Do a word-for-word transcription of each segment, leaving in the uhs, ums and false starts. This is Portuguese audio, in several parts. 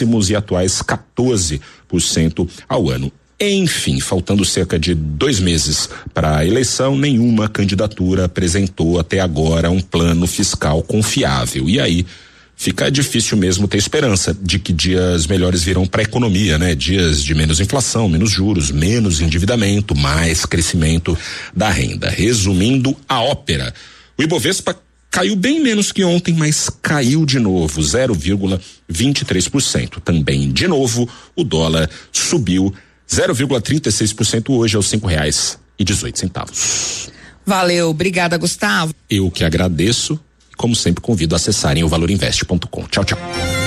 altíssimos e atuais quatorze por cento ao ano. Enfim, faltando cerca de dois meses para a eleição, nenhuma candidatura apresentou até agora um plano fiscal confiável. E aí fica difícil mesmo ter esperança de que dias melhores virão para a economia, né? Dias de menos inflação, menos juros, menos endividamento, mais crescimento da renda. Resumindo a ópera, o Ibovespa caiu bem menos que ontem, mas caiu de novo, zero vírgula vinte e três por cento. Também, de novo, o dólar subiu zero vírgula trinta e seis por cento hoje aos cinco reais e dezoito centavos. Valeu, obrigada, Gustavo. Eu que agradeço, como sempre convido a acessarem o valor invest ponto com. Tchau, tchau.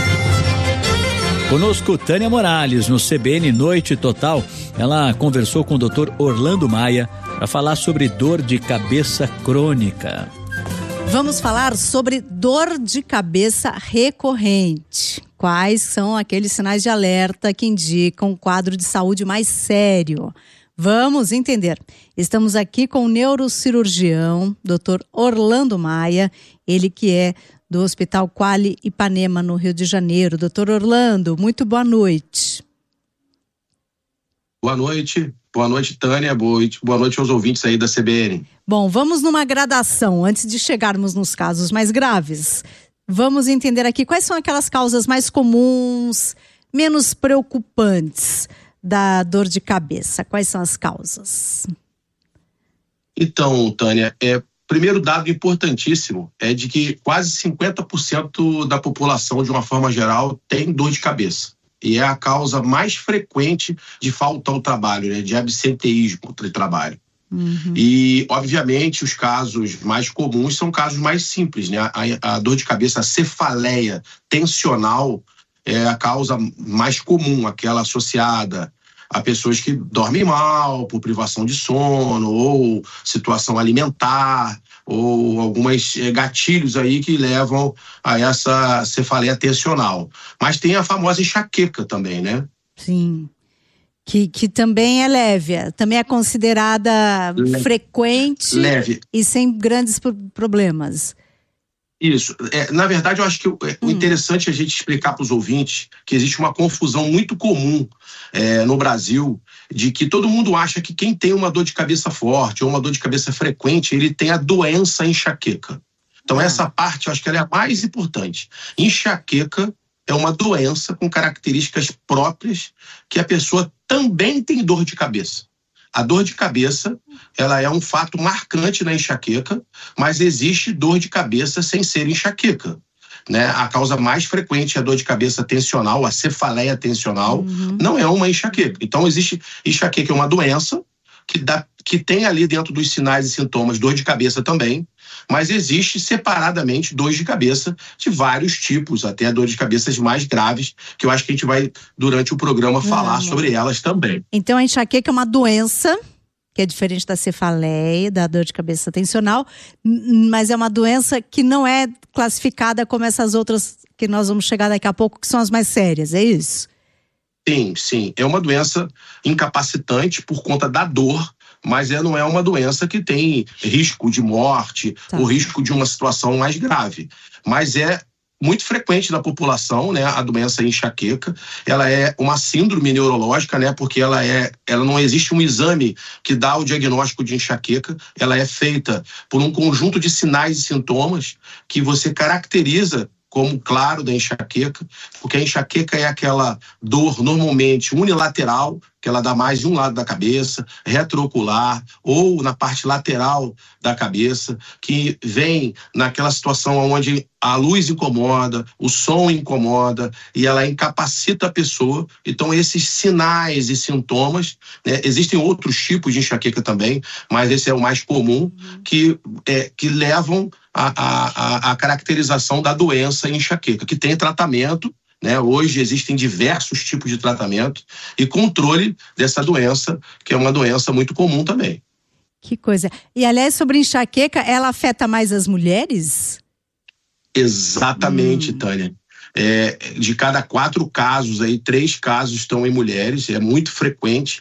Conosco Tânia Morales no C B N Noite Total. Ela conversou com o doutor Orlando Maia para falar sobre dor de cabeça crônica. Vamos falar sobre dor de cabeça recorrente. Quais são aqueles sinais de alerta que indicam um quadro de saúde mais sério? Vamos entender. Estamos aqui com o neurocirurgião, doutor Orlando Maia, ele que é do Hospital Quali Ipanema, no Rio de Janeiro. doutor Orlando, muito boa noite. Boa noite. Boa noite, Tânia. Boa noite, boa noite aos ouvintes aí da C B N. Bom, vamos numa gradação, antes de chegarmos nos casos mais graves. Vamos entender aqui quais são aquelas causas mais comuns, menos preocupantes da dor de cabeça. Quais são as causas? Então, Tânia, é, primeiro dado importantíssimo é de que quase cinquenta por cento da população, de uma forma geral, tem dor de cabeça. E é a causa mais frequente de falta ao trabalho, né, de absenteísmo de trabalho. Uhum. E, obviamente, os casos mais comuns são casos mais simples, né? A, a dor de cabeça, a cefaleia tensional é a causa mais comum, aquela associada a pessoas que dormem mal por privação de sono ou situação alimentar ou alguns gatilhos aí que levam a essa cefaleia tensional. Mas tem a famosa enxaqueca também, né? Sim. Que, que também é leve, também é considerada leve. frequente leve. E sem grandes problemas. Isso. É, na verdade, eu acho que é, hum. o interessante é a gente explicar para os ouvintes que existe uma confusão muito comum é, no Brasil, de que todo mundo acha que quem tem uma dor de cabeça forte ou uma dor de cabeça frequente, ele tem a doença enxaqueca. Então, ah. essa parte eu acho que ela é a mais importante. Enxaqueca é uma doença com características próprias que a pessoa também tem dor de cabeça. A dor de cabeça, ela é um fato marcante na enxaqueca, mas existe dor de cabeça sem ser enxaqueca, né? A causa mais frequente é a dor de cabeça tensional, a cefaleia tensional, uhum. não é uma enxaqueca. Então, existe enxaqueca, é uma doença que, dá, que tem ali dentro dos sinais e sintomas dor de cabeça também, mas existe separadamente dor de cabeça de vários tipos, até dor de cabeças mais graves, que eu acho que a gente vai, durante o programa, falar Não, sobre elas também. Então, a enxaqueca é uma doença, que é diferente da cefaleia, da dor de cabeça tensional, mas é uma doença que não é classificada como essas outras que nós vamos chegar daqui a pouco, que são as mais sérias, é isso? Sim, sim. É uma doença incapacitante por conta da dor, mas ela não é uma doença que tem risco de morte tá. ou risco de uma situação mais grave. Mas é muito frequente na população, né, a doença enxaqueca. Ela é uma síndrome neurológica, né, porque ela, é, ela não existe um exame que dá o diagnóstico de enxaqueca. Ela é feita por um conjunto de sinais e sintomas que você caracteriza como claro da enxaqueca, porque a enxaqueca é aquela dor normalmente unilateral, que ela dá mais de um lado da cabeça, retroocular, ou na parte lateral da cabeça, que vem naquela situação onde a luz incomoda, o som incomoda, e ela incapacita a pessoa. Então, esses sinais e sintomas, né, existem outros tipos de enxaqueca também, mas esse é o mais comum, que, é, que levam a, a, a caracterização da doença enxaqueca, que tem tratamento, né? Hoje existem diversos tipos de tratamento e controle dessa doença, que é uma doença muito comum também. Que coisa. E, aliás, sobre enxaqueca, ela afeta mais as mulheres? Exatamente, hum. Tânia. É, de cada quatro casos, aí, três casos estão em mulheres, é muito frequente.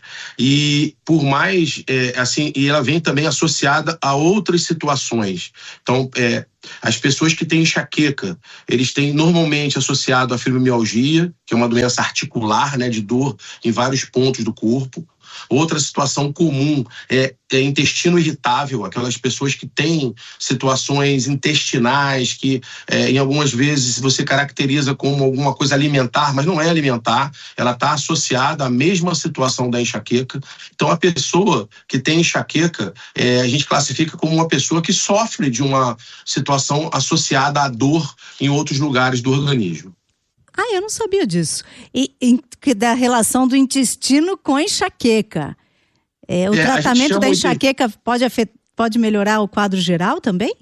E por mais, é, assim, e ela vem também associada a outras situações. Então, é, as pessoas que têm enxaqueca, eles têm normalmente associado a fibromialgia, que é uma doença articular, né, de dor em vários pontos do corpo. Outra situação comum é, é intestino irritável, aquelas pessoas que têm situações intestinais que é, em algumas vezes você caracteriza como alguma coisa alimentar, mas não é alimentar, ela está associada à mesma situação da enxaqueca. Então a pessoa que tem enxaqueca, é, a gente classifica como uma pessoa que sofre de uma situação associada à dor em outros lugares do organismo. Ah, eu não sabia disso. E, e da relação do intestino com a enxaqueca. É, o é, tratamento da enxaqueca de... pode, afet... pode melhorar o quadro geral também?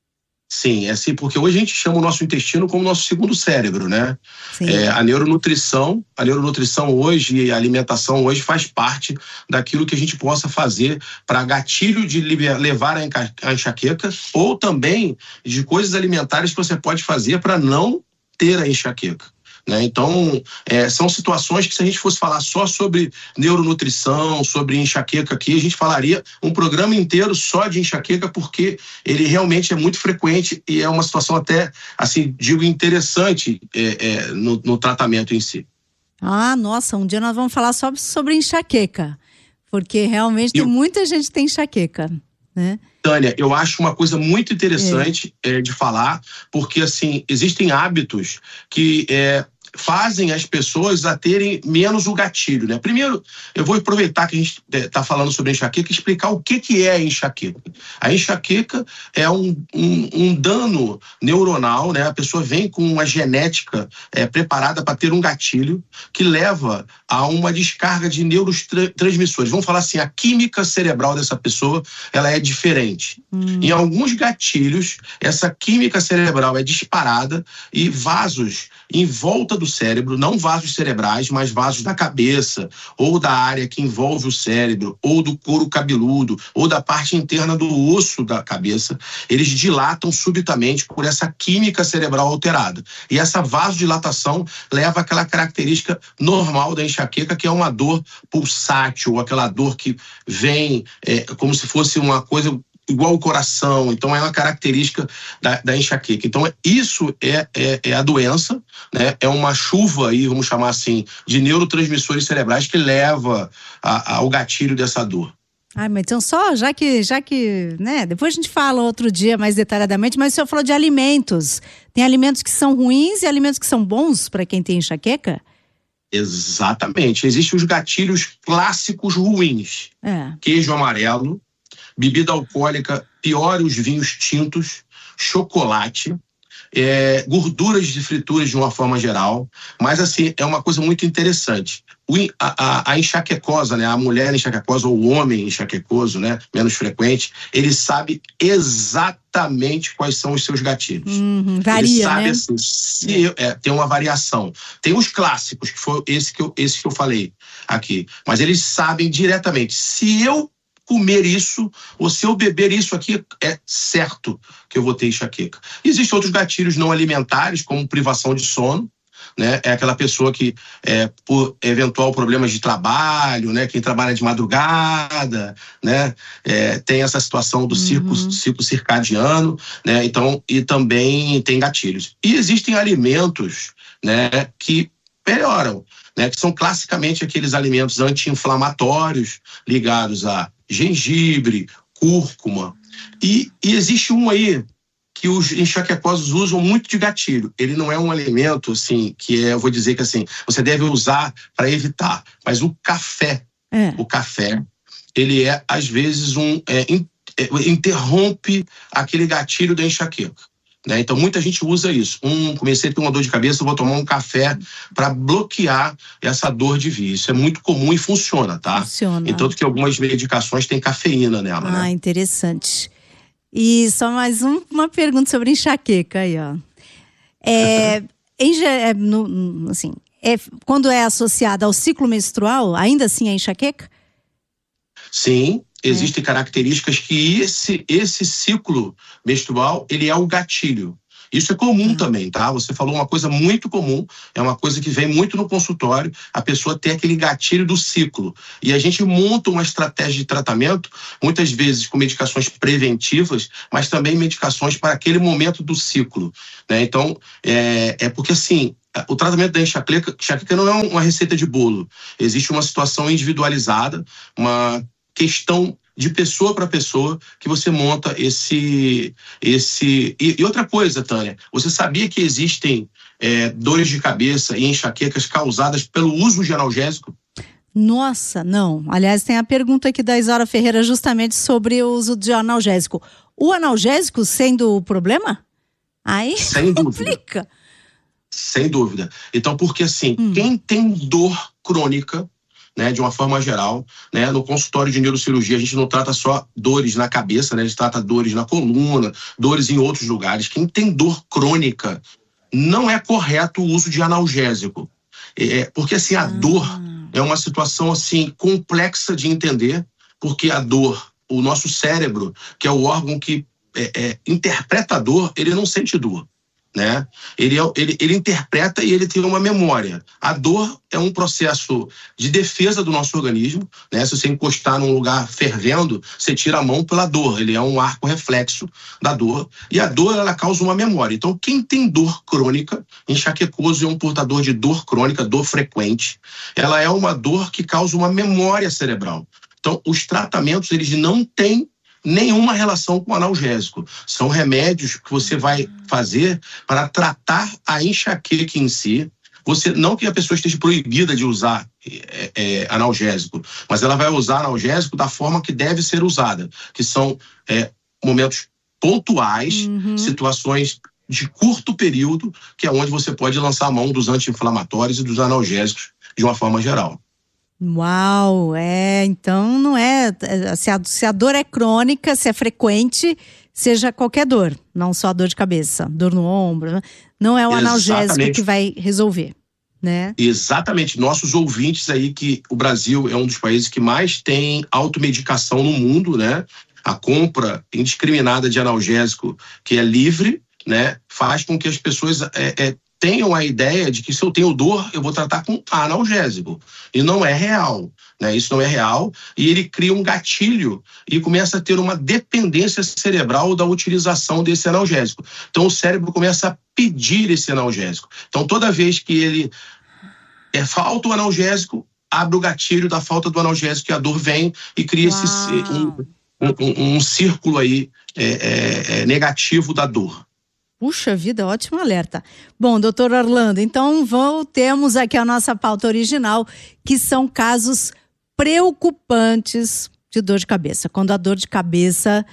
Sim, é assim, porque hoje a gente chama o nosso intestino como nosso segundo cérebro, né? Sim. É, a neuronutrição, a neuronutrição hoje e a alimentação hoje faz parte daquilo que a gente possa fazer para gatilho de levar a enxaqueca ou também de coisas alimentares que você pode fazer para não ter a enxaqueca. Né? Então, é, são situações que se a gente fosse falar só sobre neuronutrição, sobre enxaqueca aqui, a gente falaria um programa inteiro só de enxaqueca, porque ele realmente é muito frequente e é uma situação até, assim, digo, interessante é, é, no, no tratamento em si. Ah, nossa, um dia nós vamos falar só sobre enxaqueca, porque realmente tem Eu... muita gente que tem enxaqueca, né? Tânia, eu acho uma coisa muito interessante é. É, de falar, porque assim, existem hábitos que é, fazem as pessoas a terem menos o gatilho, né? Primeiro, eu vou aproveitar que a gente está falando sobre enxaqueca e explicar o que, que é a enxaqueca. A enxaqueca é um, um, um dano neuronal, né? A pessoa vem com uma genética é, preparada para ter um gatilho que leva a uma descarga de neurotransmissores. Vamos falar assim, a química cerebral dessa pessoa, ela é diferente. Hum. Em alguns gatilhos, essa química cerebral é disparada e vasos em volta do cérebro, não vasos cerebrais, mas vasos da cabeça, ou da área que envolve o cérebro, ou do couro cabeludo, ou da parte interna do osso da cabeça, eles dilatam subitamente por essa química cerebral alterada. E essa vasodilatação leva àquela característica normal da enxaqueca, que é uma dor pulsátil, aquela dor que vem é, como se fosse uma coisa igual o coração. Então é uma característica da, da enxaqueca. Então isso é, é, é a doença, né? É uma chuva aí, vamos chamar assim, de neurotransmissores cerebrais que leva a, a, ao gatilho dessa dor. Ah, mas então só, já que, já que, né, depois a gente fala outro dia mais detalhadamente, mas o senhor falou de alimentos. Tem alimentos que são ruins e alimentos que são bons para quem tem enxaqueca? Exatamente. Existem os gatilhos clássicos ruins. É. Queijo amarelo, bebida alcoólica, pior os vinhos tintos, chocolate, é, gorduras de frituras de uma forma geral. Mas, assim, é uma coisa muito interessante. O, a, a, a enxaquecosa, né, a mulher enxaquecosa ou o homem enxaquecoso, né, menos frequente, ele sabe exatamente quais são os seus gatilhos. Uhum, varia, ele sabe, né? assim, se eu, é, tem uma variação. Tem os clássicos, que foi esse que, eu, esse que eu falei aqui. Mas eles sabem diretamente. Se eu comer isso, ou se eu beber isso aqui, é certo que eu vou ter enxaqueca. Existem outros gatilhos não alimentares, como privação de sono, né? É aquela pessoa que, é, por eventual problemas de trabalho, né? Quem trabalha de madrugada, né? É, tem essa situação do ciclo, uhum. ciclo circadiano, né? Então, e também tem gatilhos. E existem alimentos, né? Que melhoram, né? Que são classicamente aqueles alimentos anti-inflamatórios ligados a gengibre, cúrcuma. E, e existe um aí que os enxaquecosos usam muito de gatilho. Ele não é um alimento, assim, que é, eu vou dizer que assim, você deve usar para evitar. Mas o café, é. o café, ele é, às vezes, um é, in, é, interrompe aquele gatilho da enxaqueca. Né? Então, muita gente usa isso. Um, comecei a ter uma dor de cabeça, eu vou tomar um café para bloquear essa dor de via. Isso é muito comum e funciona, tá? Funciona. E tanto que algumas medicações têm cafeína nela, ah, né? Interessante. E só mais um, uma pergunta sobre enxaqueca aí, ó. É, em, é, no, assim, é, quando é associada ao ciclo menstrual, ainda assim é enxaqueca? Sim. Existem é. características que esse, esse ciclo menstrual, ele é o gatilho. Isso é comum também, tá? Você falou uma coisa muito comum, é uma coisa que vem muito no consultório, a pessoa tem aquele gatilho do ciclo. E a gente monta uma estratégia de tratamento, muitas vezes com medicações preventivas, mas também medicações para aquele momento do ciclo, né? Então, é, é porque assim, o tratamento da enxaqueca, enxaqueca não é uma receita de bolo. Existe uma situação individualizada, uma questão de pessoa para pessoa que você monta esse... esse e, e outra coisa, Tânia, você sabia que existem é, dores de cabeça e enxaquecas causadas pelo uso de analgésico? Nossa, não. Aliás, tem a pergunta aqui da Isaura Ferreira justamente sobre o uso de analgésico. O analgésico sendo o problema? Aí Sem complica. Dúvida. Sem dúvida. Então, porque assim, hum. quem tem dor crônica, né, de uma forma geral, né, no consultório de neurocirurgia a gente não trata só dores na cabeça, né, a gente trata dores na coluna, dores em outros lugares. Quem tem dor crônica, não é correto o uso de analgésico. É, porque assim, a ah. dor é uma situação assim complexa de entender, porque a dor, o nosso cérebro, que é o órgão que é, é, interpreta a dor, ele não sente dor. Né? Ele, é, ele, ele interpreta e ele tem uma memória. A dor é um processo de defesa do nosso organismo, né? Se você encostar num lugar fervendo, você tira a mão pela dor. Ele é um arco reflexo da dor. E a dor, ela causa uma memória. Então, quem tem dor crônica, enxaquecoso é um portador de dor crônica, dor frequente. Ela é uma dor que causa uma memória cerebral. Então, os tratamentos, eles não têm nenhuma relação com analgésico. São remédios que você vai fazer para tratar a enxaqueca em si. Você, não que a pessoa esteja proibida de usar é, é, analgésico, mas ela vai usar analgésico da forma que deve ser usada, que são é, momentos pontuais, uhum. situações de curto período, que é onde você pode lançar a mão dos anti-inflamatórios e dos analgésicos de uma forma geral. Uau, é, então não é, se a, se a dor é crônica, se é frequente, seja qualquer dor, não só a dor de cabeça, dor no ombro, não é o analgésico Exatamente. Que vai resolver, né? Exatamente, nossos ouvintes aí, que o Brasil é um dos países que mais tem automedicação no mundo, né? A compra indiscriminada de analgésico, que é livre, né? Faz com que as pessoas... É, é, tenham a ideia de que se eu tenho dor, eu vou tratar com analgésico. E não é real, né? Isso não é real. E ele cria um gatilho e começa a ter uma dependência cerebral da utilização desse analgésico. Então o cérebro começa a pedir esse analgésico. Então toda vez que ele é, falta o analgésico, abre o gatilho da falta do analgésico e a dor vem e cria esse, um, um, um, um círculo aí é, é, é, negativo da dor. Puxa vida, ótimo alerta. Bom, doutor Orlando, então voltemos aqui à nossa pauta original, que são casos preocupantes de dor de cabeça. Quando a dor de cabeça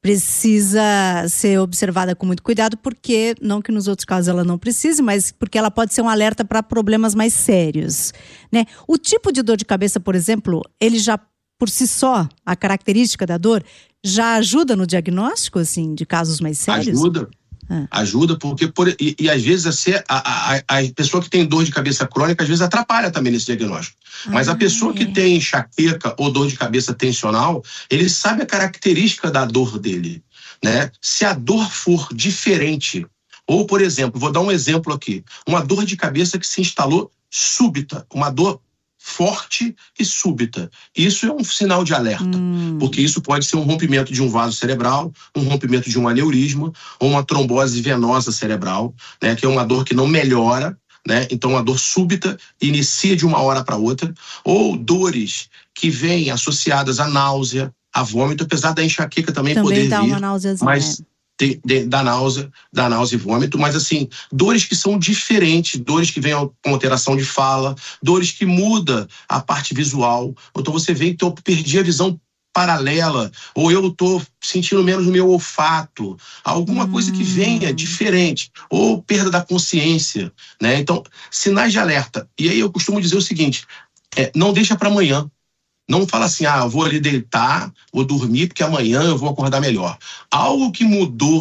precisa ser observada com muito cuidado, porque, não que nos outros casos ela não precise, mas porque ela pode ser um alerta para problemas mais sérios, né? O tipo de dor de cabeça, por exemplo, ele já, por si só, a característica da dor, já ajuda no diagnóstico, assim, de casos mais sérios? Ajuda. Ah. Ajuda, porque por, e, e às vezes a, a, a, a pessoa que tem dor de cabeça crônica às vezes atrapalha também nesse diagnóstico. Ah, Mas a pessoa é. que tem enxaqueca ou dor de cabeça tensional, ele sabe a característica da dor dele, né? Se a dor for diferente, ou por exemplo, vou dar um exemplo aqui, uma dor de cabeça que se instalou súbita, uma dor forte e súbita. Isso é um sinal de alerta, hum. porque isso pode ser um rompimento de um vaso cerebral, um rompimento de um aneurisma ou uma trombose venosa cerebral, né, que é uma dor que não melhora, né? Então uma dor súbita inicia de uma hora para outra, ou dores que vêm associadas à náusea, a vômito, apesar da enxaqueca também, também poder dá vir, uma náuseazinha, mas De, de, da náusea, da náusea e vômito, mas assim, dores que são diferentes, dores que vêm com alteração de fala, dores que mudam a parte visual. Então você vê que eu perdi a visão paralela, ou eu estou sentindo menos o meu olfato, alguma hum. coisa que venha diferente, ou perda da consciência, né? Então, sinais de alerta. E aí eu costumo dizer o seguinte, é, não deixa para amanhã. Não fala assim, ah, eu vou ali deitar, vou dormir, porque amanhã eu vou acordar melhor. Algo que mudou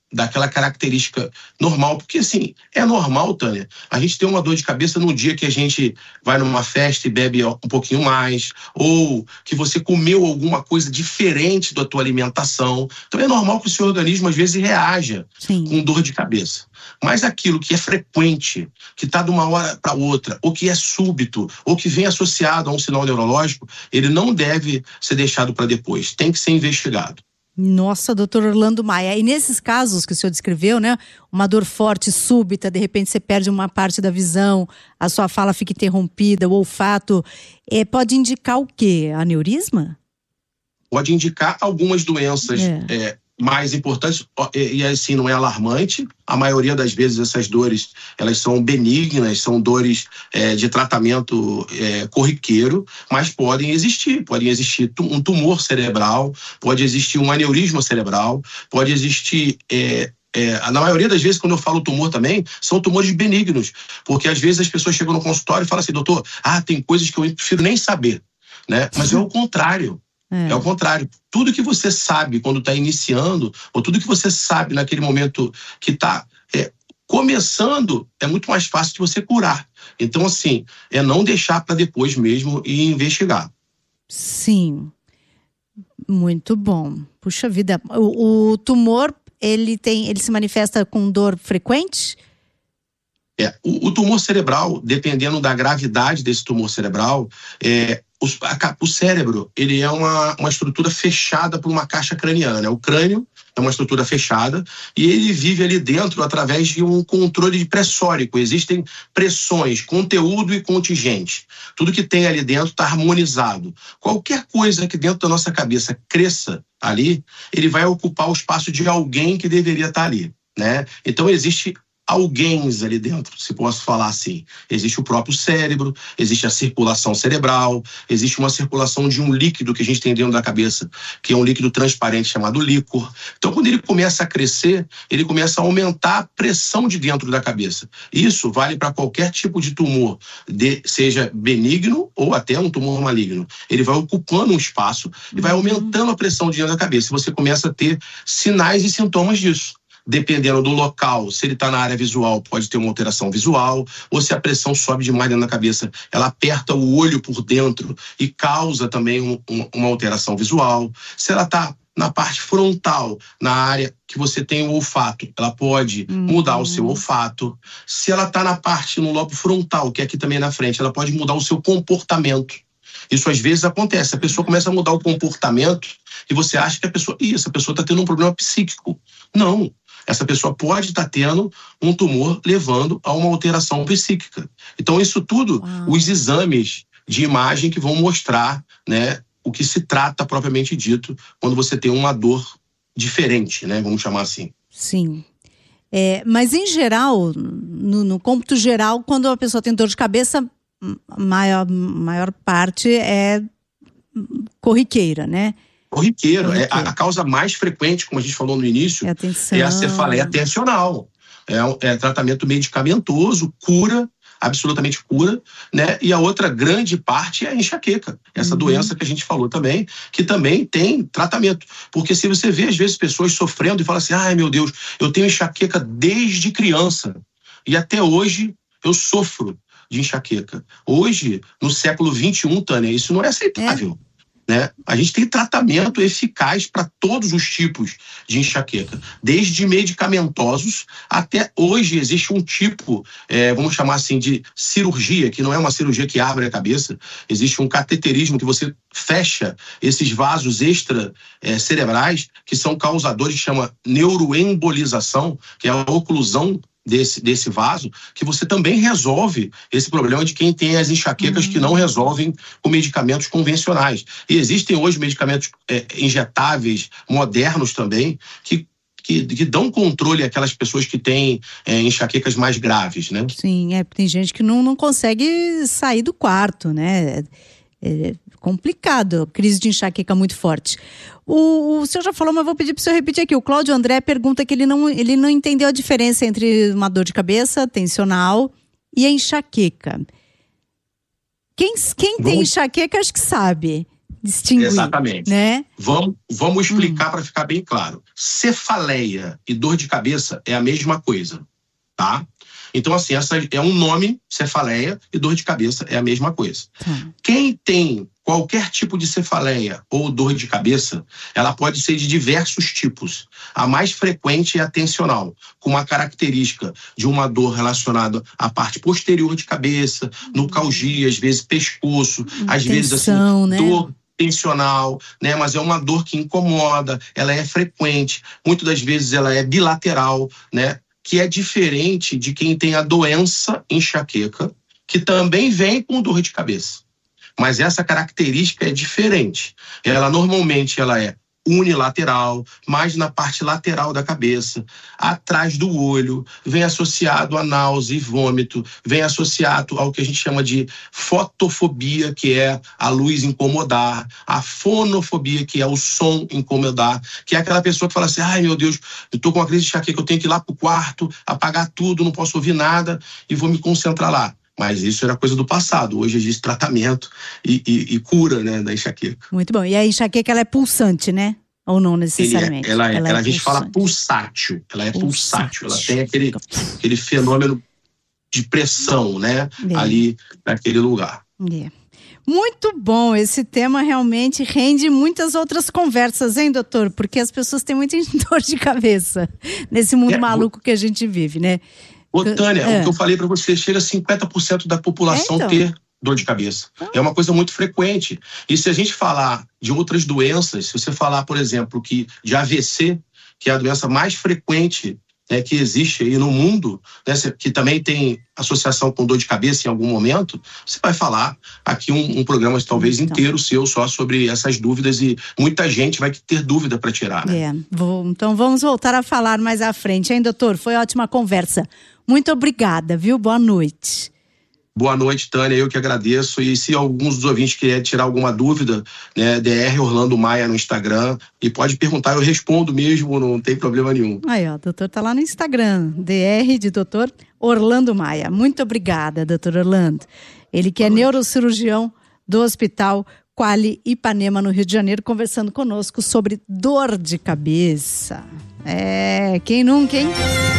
daquela característica normal, porque assim, é normal, Tânia, a gente ter uma dor de cabeça no dia que a gente vai numa festa e bebe um pouquinho mais, ou que você comeu alguma coisa diferente da tua alimentação. Então é normal que o seu organismo às vezes reaja Sim. com dor de cabeça. Mas aquilo que é frequente, que está de uma hora para outra, ou que é súbito, ou que vem associado a um sinal neurológico, ele não deve ser deixado para depois, tem que ser investigado. Nossa, doutor Orlando Maia, e nesses casos que o senhor descreveu, né, uma dor forte, súbita, de repente você perde uma parte da visão, a sua fala fica interrompida, o olfato, é, pode indicar o quê? Aneurisma? Pode indicar algumas doenças é. É, mais importantes, e, e assim não é alarmante, a maioria das vezes essas dores, elas são benignas, são dores é, de tratamento é, corriqueiro, mas podem existir, podem existir um tumor cerebral, pode existir um aneurisma cerebral, pode existir... É, É, na maioria das vezes, quando eu falo tumor também, são tumores benignos, porque às vezes as pessoas chegam no consultório e falam assim, doutor, ah, tem coisas que eu prefiro nem saber, né? Mas é o contrário. É. é o contrário. Tudo que você sabe quando está iniciando, ou tudo que você sabe naquele momento que está é, começando, é muito mais fácil de você curar. Então, assim, é não deixar para depois mesmo e investigar. Sim. Muito bom. Puxa vida. O, o tumor, ele tem, ele se manifesta com dor frequente? É, o, o tumor cerebral, dependendo da gravidade desse tumor cerebral, é, o, a, o cérebro, ele é uma, uma estrutura fechada por uma caixa craniana, né? O crânio é uma estrutura fechada e ele vive ali dentro através de um controle pressórico. Existem pressões, conteúdo e contingente. Tudo que tem ali dentro está harmonizado. Qualquer coisa que dentro da nossa cabeça cresça ali, ele vai ocupar o espaço de alguém que deveria estar ali, né? Então existe alguém ali dentro, se posso falar assim. Existe o próprio cérebro, existe a circulação cerebral, existe uma circulação de um líquido que a gente tem dentro da cabeça, que é um líquido transparente chamado líquor. Então, quando ele começa a crescer, ele começa a aumentar a pressão de dentro da cabeça. Isso vale para qualquer tipo de tumor, de, seja benigno ou até um tumor maligno. Ele vai ocupando um espaço e vai aumentando a pressão de dentro da cabeça. Você começa a ter sinais e sintomas disso. Dependendo do local, se ele está na área visual, pode ter uma alteração visual, ou se a pressão sobe demais dentro da cabeça, ela aperta o olho por dentro e causa também um, um, uma alteração visual. Se ela está na parte frontal, na área que você tem o olfato, ela pode uhum. mudar o seu olfato. Se ela está na parte, no lobo frontal, que é aqui também na frente, ela pode mudar o seu comportamento. Isso às vezes acontece, a pessoa começa a mudar o comportamento e você acha que a pessoa, ih, essa pessoa está tendo um problema psíquico. Não. Essa pessoa pode estar tendo um tumor levando a uma alteração psíquica. Então, isso tudo, Uau. os exames de imagem que vão mostrar, né, o que se trata propriamente dito quando você tem uma dor diferente, né, vamos chamar assim. Sim. É, mas, em geral, no, no cômputo geral, quando a pessoa tem dor de cabeça, maior, maior parte é corriqueira, né? Corriqueiro. É, a, a causa mais frequente, como a gente falou no início, é, é a cefaleia tensional. É, é tratamento medicamentoso, cura, absolutamente cura, né? E a outra grande parte é a enxaqueca. Essa uhum. doença que a gente falou também, que também tem tratamento. Porque se você vê, às vezes, pessoas sofrendo e falam assim, ai meu Deus, eu tenho enxaqueca desde criança. E até hoje eu sofro de enxaqueca. Hoje, no século vinte e um, Tânia, isso não é aceitável. É. Né? A gente tem tratamento eficaz para todos os tipos de enxaqueca, desde medicamentosos até hoje existe um tipo, é, vamos chamar assim, de cirurgia, que não é uma cirurgia que abre a cabeça, existe um cateterismo que você fecha esses vasos extra é, cerebrais, que são causadores, que chama neuroembolização, que é a oclusão Desse, desse vaso, que você também resolve esse problema de quem tem as enxaquecas uhum. que não resolvem com medicamentos convencionais. E existem hoje medicamentos é, injetáveis, modernos também, que, que, que dão controle àquelas pessoas que têm é, enxaquecas mais graves, né? Sim, é, tem gente que não, não consegue sair do quarto, né? É complicado, crise de enxaqueca muito forte. O, o senhor já falou, mas vou pedir para o senhor repetir aqui. O Cláudio André pergunta que ele não, ele não entendeu a diferença entre uma dor de cabeça tensional e a enxaqueca. Quem, quem tem enxaqueca acho que sabe, distinguir. Exatamente. Né? Vamos, vamos explicar hum. para ficar bem claro. Cefaleia e dor de cabeça é a mesma coisa, tá? Então, assim, essa é um nome, cefaleia, e dor de cabeça é a mesma coisa. Hum. Quem tem qualquer tipo de cefaleia ou dor de cabeça, ela pode ser de diversos tipos. A mais frequente é a tensional, com uma característica de uma dor relacionada à parte posterior de cabeça, nucalgia, às vezes pescoço, às Tensão, vezes assim, né? dor tensional, né? Mas é uma dor que incomoda, ela é frequente, muitas das vezes ela é bilateral, né? Que é diferente de quem tem a doença enxaqueca, que também vem com dor de cabeça. Mas essa característica é diferente. Ela normalmente ela é unilateral, mais na parte lateral da cabeça, atrás do olho, vem associado a náusea e vômito, vem associado ao que a gente chama de fotofobia, que é a luz incomodar, a fonofobia, que é o som incomodar, que é aquela pessoa que fala assim, ai meu Deus, eu tô com uma crise de enxaqueca, eu tenho que ir lá pro quarto, apagar tudo, não posso ouvir nada e vou me concentrar lá. Mas isso era coisa do passado. Hoje existe tratamento e, e, e cura, né, da enxaqueca. Muito bom. E a enxaqueca, ela é pulsante, né? Ou não necessariamente? É, ela é, ela ela é a gente pulsante. fala pulsátil. Ela é Pulsante. pulsátil. Ela tem aquele, aquele fenômeno de pressão, né? É. Ali naquele lugar. É. Muito bom. Esse tema realmente rende muitas outras conversas, hein, doutor? Porque as pessoas têm muita dor de cabeça nesse mundo é, maluco que a gente vive, né? Ô, Tânia, é. o que eu falei para você, chega a cinquenta por cento da população é, então. ter dor de cabeça. Ah. É uma coisa muito frequente. E se a gente falar de outras doenças, se você falar, por exemplo, que de A V C, que é a doença mais frequente, né, que existe aí no mundo, né, que também tem associação com dor de cabeça em algum momento, você vai falar aqui um, um programa talvez então. inteiro seu só sobre essas dúvidas e muita gente vai ter dúvida para tirar, né? É, vou, então vamos voltar a falar mais à frente, hein, doutor? Foi ótima conversa. Muito obrigada, viu? Boa noite. Boa noite, Tânia, eu que agradeço. E se alguns dos ouvintes quiserem tirar alguma dúvida, né, D R Orlando Maia no Instagram, e pode perguntar, eu respondo mesmo, não tem problema nenhum. Aí, ó, o doutor tá lá no Instagram, D R de doutor Orlando Maia. Muito obrigada, doutor Orlando. Ele que é neurocirurgião do Hospital Quali Ipanema, no Rio de Janeiro, conversando conosco sobre dor de cabeça. É, quem nunca, hein?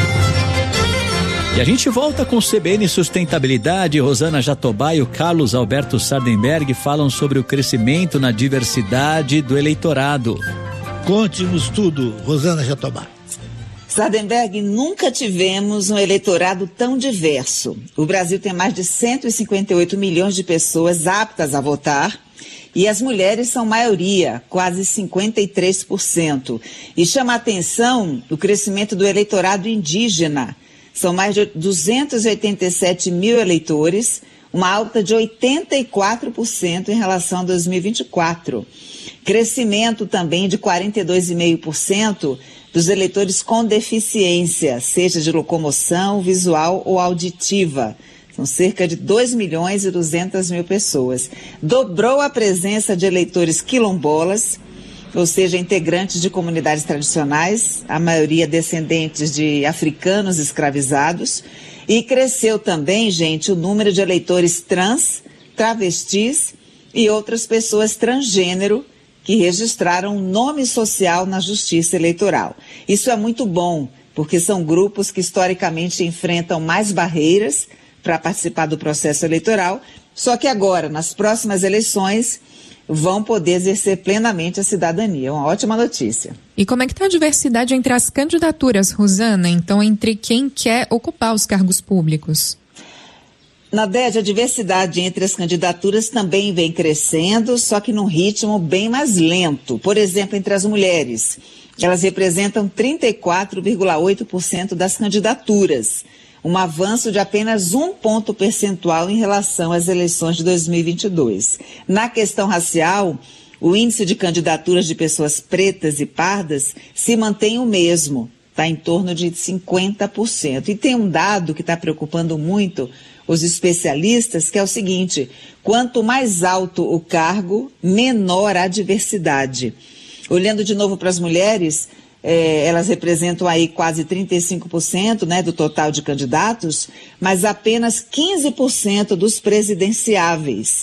E a gente volta com o C B N Sustentabilidade. Rosana Jatobá e o Carlos Alberto Sardenberg falam sobre o crescimento na diversidade do eleitorado. Conte-nos tudo, Rosana Jatobá. Sardenberg, nunca tivemos um eleitorado tão diverso. O Brasil tem mais de cento e cinquenta e oito milhões de pessoas aptas a votar. E as mulheres são maioria, quase cinquenta e três por cento. E chama a atenção o crescimento do eleitorado indígena. São mais de duzentos e oitenta e sete mil eleitores, uma alta de oitenta e quatro por cento em relação a dois mil e vinte e quatro. Crescimento também de quarenta e dois vírgula cinco por cento dos eleitores com deficiência, seja de locomoção, visual ou auditiva. São cerca de dois milhões e duzentas mil pessoas. Dobrou a presença de eleitores quilombolas, ou seja, integrantes de comunidades tradicionais, a maioria descendentes de africanos escravizados, e cresceu também, gente, o número de eleitores trans, travestis e outras pessoas transgênero que registraram um nome social na Justiça Eleitoral. Isso é muito bom, porque são grupos que historicamente enfrentam mais barreiras para participar do processo eleitoral, só que agora, nas próximas eleições, vão poder exercer plenamente a cidadania. Uma ótima notícia. E como é que está a diversidade entre as candidaturas, Rosana? Então, entre quem quer ocupar os cargos públicos? Na D E D, a diversidade entre as candidaturas também vem crescendo, só que num ritmo bem mais lento. Por exemplo, entre as mulheres, elas representam trinta e quatro vírgula oito por cento das candidaturas. Um avanço de apenas um ponto percentual em relação às eleições de dois mil e vinte e dois. Na questão racial, o índice de candidaturas de pessoas pretas e pardas se mantém o mesmo, está em torno de cinquenta por cento. E tem um dado que está preocupando muito os especialistas, que é o seguinte: quanto mais alto o cargo, menor a diversidade. Olhando de novo para as mulheres, É, elas representam aí quase trinta e cinco por cento, né, do total de candidatos, mas apenas quinze por cento dos presidenciáveis.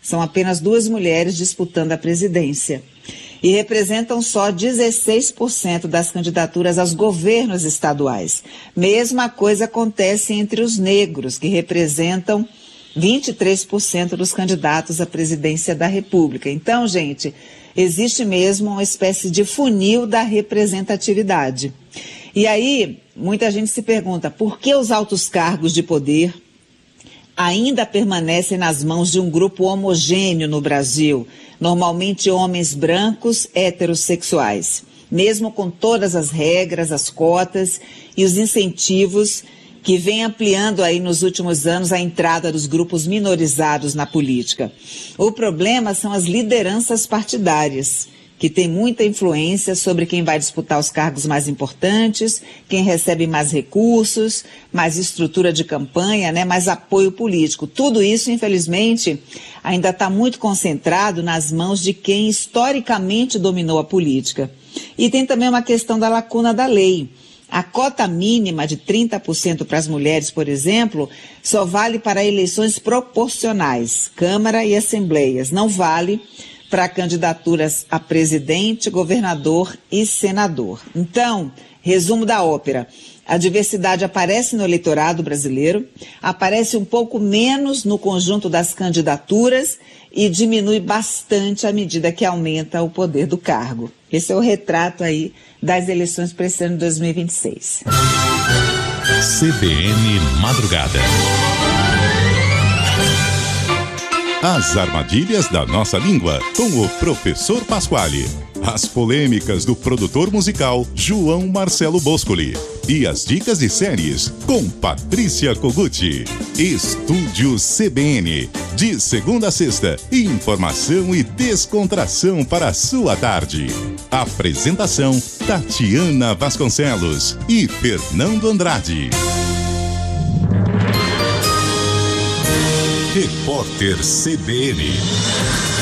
São apenas duas mulheres disputando a presidência. E representam só dezesseis por cento das candidaturas aos governos estaduais. Mesma coisa acontece entre os negros, que representam vinte e três por cento dos candidatos à presidência da República. Então, gente, existe mesmo uma espécie de funil da representatividade. E aí, muita gente se pergunta, por que os altos cargos de poder ainda permanecem nas mãos de um grupo homogêneo no Brasil, normalmente homens brancos heterossexuais, mesmo com todas as regras, as cotas e os incentivos que vem ampliando aí nos últimos anos a entrada dos grupos minorizados na política. O problema são as lideranças partidárias, que têm muita influência sobre quem vai disputar os cargos mais importantes, quem recebe mais recursos, mais estrutura de campanha, né, mais apoio político. Tudo isso, infelizmente, ainda está muito concentrado nas mãos de quem historicamente dominou a política. E tem também uma questão da lacuna da lei. A cota mínima de trinta por cento para as mulheres, por exemplo, só vale para eleições proporcionais, Câmara e Assembleias. Não vale para candidaturas a presidente, governador e senador. Então, resumo da ópera. A diversidade aparece no eleitorado brasileiro, aparece um pouco menos no conjunto das candidaturas e diminui bastante à medida que aumenta o poder do cargo. Esse é o retrato aí das eleições para esse ano de dois mil e vinte e seis. C B N Madrugada. As armadilhas da nossa língua, com o professor Pasquale. As polêmicas do produtor musical João Marcelo Boscoli. E as dicas de séries com Patrícia Koguchi. Estúdio C B N. De segunda a sexta, informação e descontração para a sua tarde. Apresentação Tatiana Vasconcelos e Fernando Andrade. Repórter C B N.